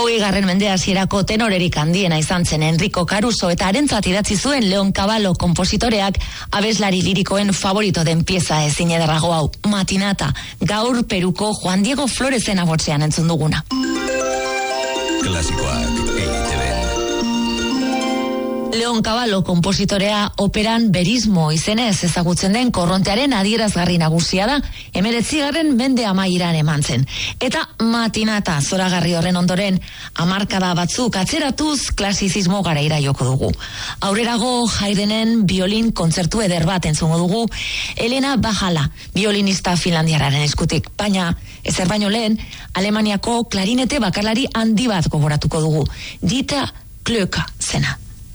20. mende hasierako tenorerik handiena izan zen Enrico Caruso eta harentzat idatzi zuen Leon Cavallo konpositoreak abeslari lirikoen favorito den pieza ezin ederrago hau, Matinata, gaur Peruko Juan Diego Florezen abotzean entzun duguna. Klasikoak Leon Cavallo konpositorea operan Berismo izenez ezagutzen den korrontearen adierazgarri nagusia da, 19. mende amaieran eman zen. Eta Matinata zoragarri horren ondoren, hamarkada batzuk atzeratuz klasizismo garaira joko dugu. Aurrerago Haydnen biolin kontzertu eder bat entzungo dugu, Elena Bahala, biolinista finlandiararen eskutik, baina ezer baino lehen, Alemaniako klarinete bakarlari handi bat gogoratuko dugu, Dieter Klöcker zena.